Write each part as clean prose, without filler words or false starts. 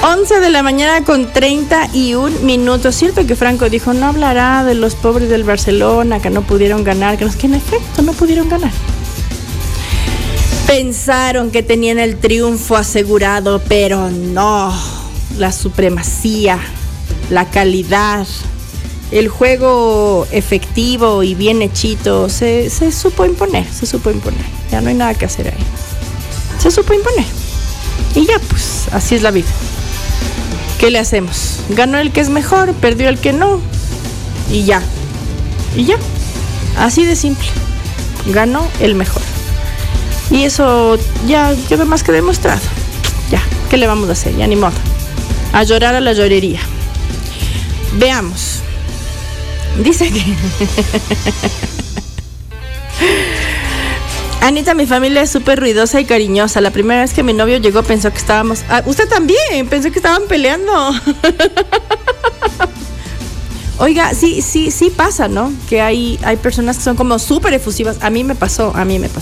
11 de la mañana con 31 minutos. Cierto que Franco dijo, no hablará de los pobres del Barcelona, que no pudieron ganar, que en efecto no pudieron ganar. Pensaron que tenían el triunfo asegurado, pero no. La supremacía, la calidad, el juego efectivo y bien hechito se supo imponer. Ya no hay nada que hacer ahí. Se supo imponer. Y ya, pues, así es la vida. ¿Qué le hacemos? Ganó el que es mejor, perdió el que no. Y ya. Así de simple. Ganó el mejor. Y eso ya quedó más que demostrado. Ya, ¿qué le vamos a hacer? Ya ni modo. A llorar a la llorería. Veamos. Dice que... Anita, mi familia es súper ruidosa y cariñosa. La primera vez que mi novio llegó pensó que estábamos... usted también, pensó que estaban peleando. Oiga, sí pasa, ¿no? Que hay personas que son como súper efusivas. A mí me pasó.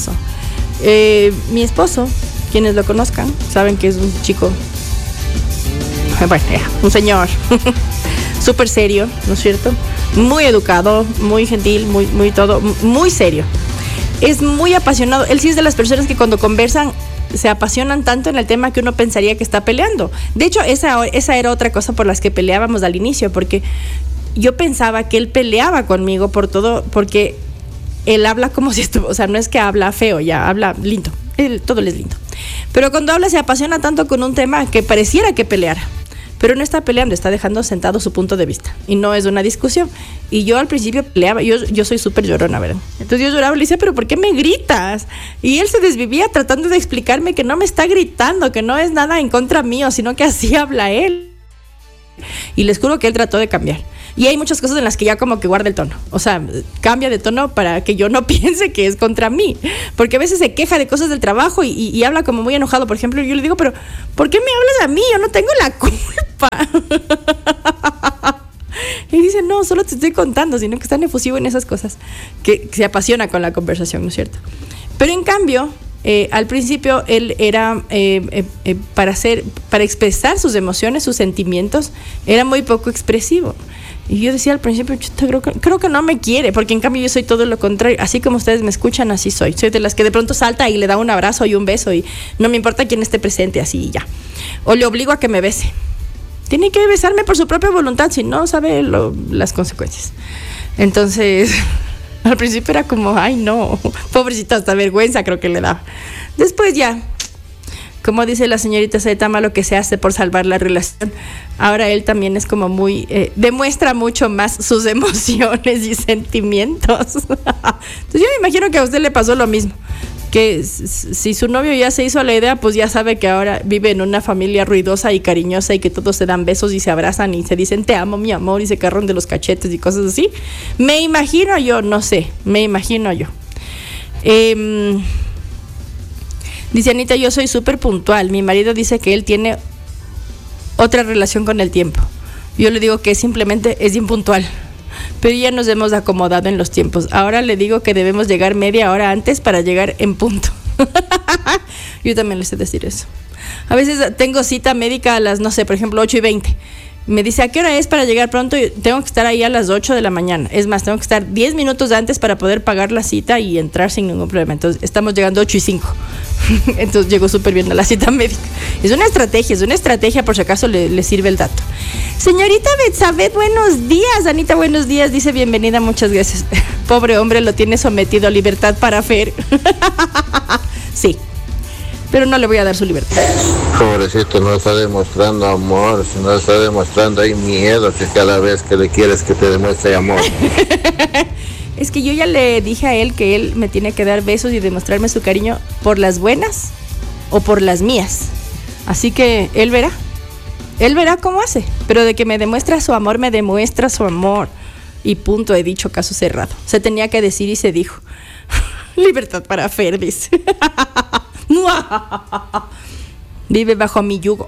Mi esposo, quienes lo conozcan, saben que es un chico... Bueno, un señor súper serio, ¿no es cierto? Muy educado, muy gentil, muy todo, muy serio. Es muy apasionado. Él sí es de las personas que cuando conversan se apasionan tanto en el tema que uno pensaría que está peleando. De hecho, esa era otra cosa por las que peleábamos al inicio, porque yo pensaba que él peleaba conmigo por todo, porque él habla como si estuvo, o sea, no es que habla feo, ya habla lindo, todo es lindo. Pero cuando habla se apasiona tanto con un tema que pareciera que peleara. Pero no está peleando, está dejando sentado su punto de vista. Y no es una discusión. Y yo al principio peleaba, yo soy súper llorona, ¿verdad? Entonces yo lloraba y le decía, ¿pero por qué me gritas? Y él se desvivía tratando de explicarme que no me está gritando, que no es nada en contra mío, sino que así habla él. Y les juro que él trató de cambiar. Y hay muchas cosas en las que ya como que guarda el tono. O sea, cambia de tono para que yo no piense que es contra mí. Porque a veces se queja de cosas del trabajo y habla como muy enojado. Por ejemplo, yo le digo, pero ¿por qué me hablas a mí? Yo no tengo la culpa. Y dice, no, solo te estoy contando, sino que es tan efusivo en esas cosas que se apasiona con la conversación, ¿no es cierto? Pero en cambio... al principio él era para expresar sus emociones, sus sentimientos, era muy poco expresivo. Y yo decía al principio, creo que no me quiere, porque en cambio yo soy todo lo contrario. Así como ustedes me escuchan, así soy. Soy de las que de pronto salta y le da un abrazo y un beso y no me importa quién esté presente, así y ya. O le obligo a que me bese. Tiene que besarme por su propia voluntad, si no sabe las consecuencias. Entonces... Al principio era como, ay no, pobrecita, hasta vergüenza creo que le daba. Después ya, como dice la señorita Saitama, lo que se hace por salvar la relación. Ahora él también es como muy, demuestra mucho más sus emociones y sentimientos. Entonces yo me imagino que a usted le pasó lo mismo. Que si su novio ya se hizo la idea, pues ya sabe que ahora vive en una familia ruidosa y cariñosa y que todos se dan besos y se abrazan y se dicen te amo mi amor y se agarran de los cachetes y cosas así. Me imagino yo. Dice Anita, yo soy súper puntual. Mi marido dice que él tiene otra relación con el tiempo. Yo le digo que simplemente es impuntual. Pero ya nos hemos acomodado en los tiempos. Ahora le digo que debemos llegar media hora antes para llegar en punto. Yo también le sé decir eso. A veces tengo cita médica a las, no sé, por ejemplo, 8:20. Me dice, ¿a qué hora es para llegar pronto? Yo tengo que estar ahí a las 8 de la mañana. Es más, tengo que estar 10 minutos antes para poder pagar la cita y entrar sin ningún problema. Entonces, estamos llegando 8:05. Entonces, llego súper bien a la cita médica. Es una estrategia, por si acaso le sirve el dato. Señorita Betsabeth, buenos días. Anita, buenos días. Dice, bienvenida, muchas gracias. Pobre hombre, lo tiene sometido a libertad para Fer. Sí. Pero no le voy a dar su libertad. Pobrecito, no está demostrando amor, sino está demostrando ahí miedo, que cada vez que le quieres que te demuestre amor. Es que yo ya le dije a él que él me tiene que dar besos y demostrarme su cariño por las buenas o por las mías. Así que él verá cómo hace. Pero de que me demuestra su amor, me demuestra su amor. Y punto, he dicho, caso cerrado. Se tenía que decir y se dijo. Libertad para Fer, dice. Vive bajo mi yugo.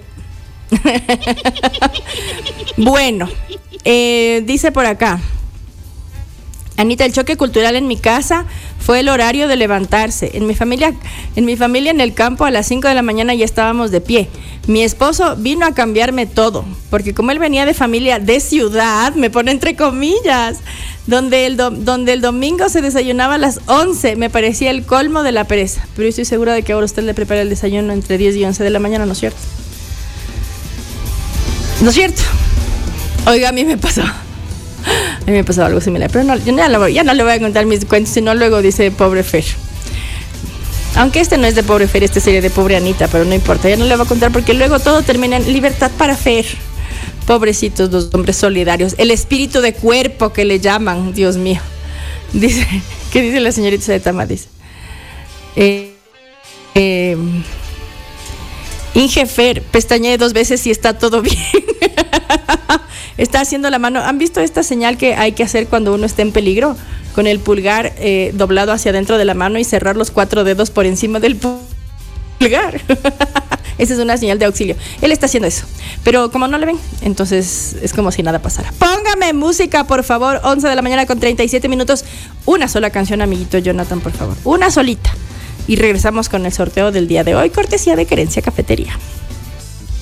Bueno, dice por acá Anita, el choque cultural en mi casa fue el horario de levantarse. En mi familia en el campo a las 5 de la mañana ya estábamos de pie. Mi esposo vino a cambiarme todo, porque como él venía de familia de ciudad, me pone entre comillas, donde el domingo se desayunaba a las 11, me parecía el colmo de la pereza. Pero yo estoy segura de que ahora usted le prepara el desayuno entre 10 y 11 de la mañana, ¿no es cierto? ¿No es cierto? Oiga, a mí me pasó algo similar, pero no, yo ya no le voy a contar mis cuentos, sino luego dice pobre Fer. Aunque este no es de pobre Fer, este sería de pobre Anita, pero no importa, ya no le voy a contar porque luego todo termina en libertad para Fer. Pobrecitos los hombres solidarios, el espíritu de cuerpo que le llaman, Dios mío. Dice, ¿qué dice la señorita Saetama? Dice, Inge Fer, pestañeé 2 veces y está todo bien. Está haciendo la mano. ¿Han visto esta señal que hay que hacer cuando uno está en peligro? Con el pulgar doblado hacia adentro de la mano y cerrar los 4 dedos por encima del pulgar. Esa es una señal de auxilio. Él está haciendo eso, pero como no le ven, entonces es como si nada pasara. Póngame música, por favor. 11 de la mañana con 37 minutos. Una sola canción, amiguito Jonathan, por favor. Una solita. Y regresamos con el sorteo del día de hoy, cortesía de Querencia Cafetería.